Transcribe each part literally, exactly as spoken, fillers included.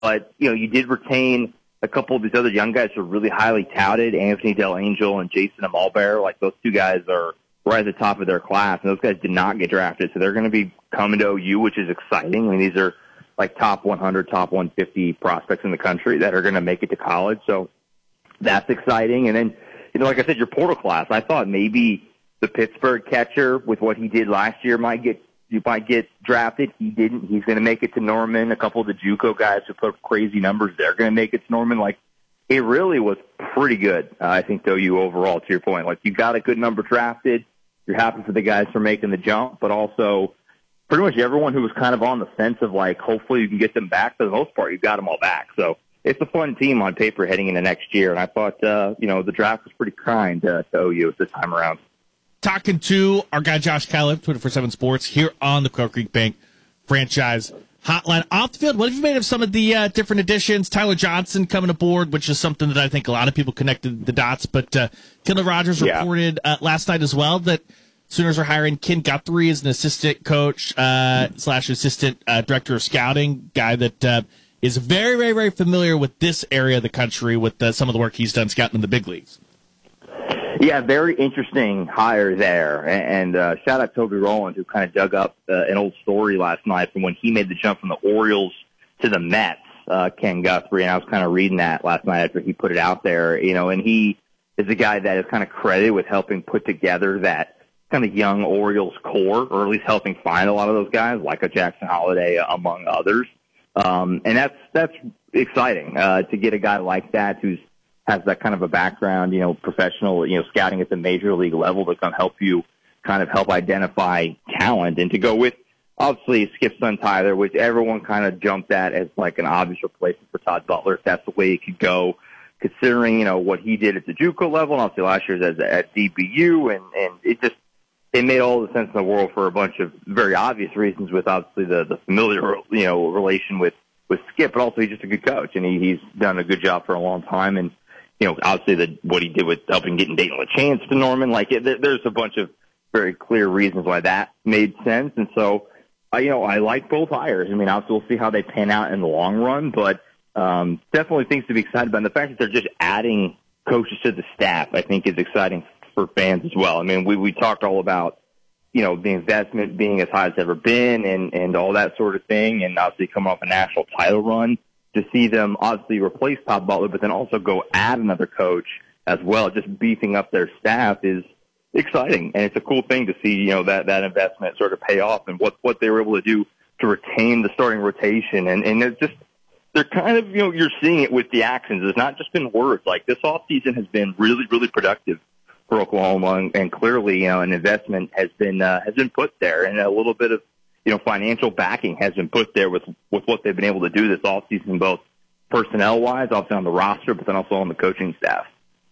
but, you know, you did retain a couple of these other young guys who are really highly touted, Anthony Del Angel and Jason Amalbear. Like, those two guys are right at the top of their class, and those guys did not get drafted, so they're going to be coming to O U, which is exciting. I mean, these are like top one hundred, top one fifty prospects in the country that are going to make it to college, so that's exciting. And then, you know, like I said, your portal class, I thought maybe the Pittsburgh catcher, with what he did last year, might get you might get drafted. He didn't. He's going to make it to Norman. A couple of the JUCO guys who put up crazy numbers, they're going to make it to Norman. Like, it really was pretty good, uh, I think, to O U overall, to your point. Like, you got a good number drafted. You're happy for the guys for making the jump, but also pretty much everyone who was kind of on the fence of, like, hopefully you can get them back, for the most part, you've got them all back. So it's a fun team on paper heading into next year, and I thought, uh, you know, the draft was pretty kind uh, to O U this time around. Talking to our guy Josh Califf, twenty-four seven Sports, here on the Quail Creek Bank franchise hotline. Off the field, what have you made of some of the uh, different additions? Tyler Johnson coming aboard, which is something that I think a lot of people connected the dots, but uh, Kendall Rogers yeah. reported uh, last night as well that Sooners are hiring Ken Guthrie as an assistant coach uh, slash assistant uh, director of scouting, guy that uh, is very, very, very familiar with this area of the country with uh, some of the work he's done scouting in the big leagues. Yeah, very interesting hire there. And uh, shout out Toby Rowland, who kind of dug up uh, an old story last night from when he made the jump from the Orioles to the Mets, uh, Ken Guthrie. And I was kind of reading that last night after he put it out there, you know, and he is a guy that is kind of credited with helping put together that kind of young Orioles core, or at least helping find a lot of those guys, like a Jackson Holiday, among others. Um, and that's, that's exciting, uh, to get a guy like that who's, has that kind of a background, you know, professional, you know, scouting at the major league level that can help you kind of help identify talent, and to go with, obviously, Skip Son Tyler, which everyone kind of jumped at as like an obvious replacement for Todd Butler, if that's the way it could go, considering, you know, what he did at the JUCO level, and obviously last year's at, at D B U, and, and it just, it made all the sense in the world for a bunch of very obvious reasons, with obviously the, the familiar, you know, relation with, with Skip, but also he's just a good coach, and he, he's done a good job for a long time. And, you know, obviously the, what he did with helping getting Dayton LaChance to Norman, like it, there, there's a bunch of very clear reasons why that made sense. And so, I, you know, I like both hires. I mean, obviously we'll see how they pan out in the long run, but um, definitely things to be excited about. And the fact that they're just adding coaches to the staff, I think, is exciting for fans as well. I mean, we, we talked all about, you know, the investment being as high as it's ever been, and, and all that sort of thing, and obviously coming off a national title run. To see them obviously replace Todd Butler, but then also go add another coach as well, just beefing up their staff, is exciting. And it's a cool thing to see, you know, that, that investment sort of pay off, and what, what they were able to do to retain the starting rotation. And, and it's just, they're kind of, you know, you're seeing it with the actions. It's not just been words. Like, this offseason has been really, really productive for Oklahoma, and, and clearly, you know, an investment has been, uh, has been put there, and a little bit of, you know, financial backing has been put there with, with what they've been able to do this offseason, both personnel-wise, obviously on the roster, but then also on the coaching staff.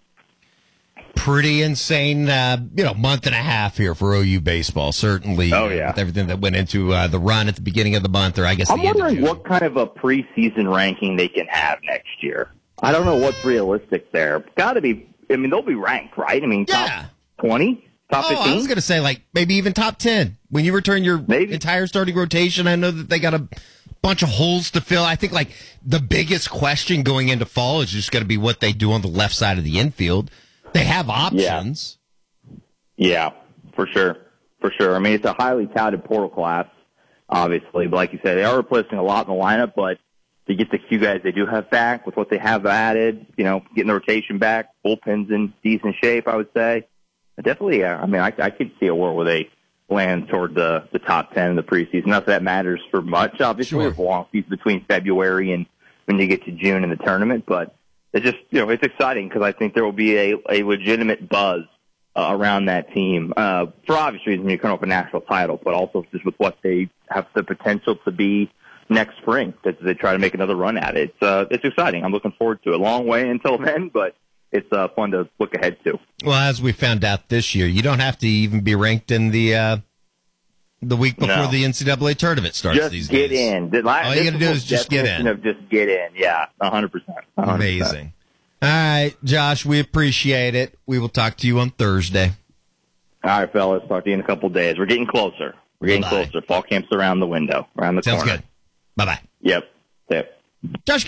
Pretty insane, uh, you know, month and a half here for O U baseball, certainly. Oh, yeah. With everything that went into uh, the run at the beginning of the month, or I guess I'm the end of wondering June. what kind of a preseason ranking they can have next year. I don't know what's realistic there. Got to be, I mean, they'll be ranked, right? I mean, Yeah. top twenty? Top Oh, fifteen? I was going to say, like, maybe even top ten. When you return your Maybe. entire starting rotation, I know that they got a bunch of holes to fill. I think, like, the biggest question going into fall is just going to be what they do on the left side of the infield. They have options. Yeah. yeah, for sure. For sure. I mean, it's a highly touted portal class, obviously. But like you said, they are replacing a lot in the lineup, but to get the few guys they do have back with what they have added, you know, getting the rotation back, bullpen's in decent shape, I would say. Definitely, yeah. I mean, I, I could see a world where they land toward the, the top ten in the preseason. Not that that matters for much, obviously. Sure. There's a long season between February and when you get to June in the tournament, but it's just, you know, it's exciting because I think there will be a, a legitimate buzz uh, around that team uh, for obvious reasons when you come up with a national title, but also just with what they have the potential to be next spring, that they try to make another run at it. It's, uh, it's exciting. I'm looking forward to it. Long way until then, but it's uh, fun to look ahead to. Well, as we found out this year, you don't have to even be ranked in the uh, the week before No. the N C double A tournament starts Just these get days. in. The last, All you got to do is just get in. Of just get in. Yeah, one hundred percent. one hundred percent. Amazing. All right, Josh, we appreciate it. We will talk to you on Thursday. All right, fellas. Talk to you in a couple of days. We're getting closer. We're getting Bye-bye. closer. Fall camp's around the window, around the Sounds corner. good. Bye-bye. Yep. Yep. Josh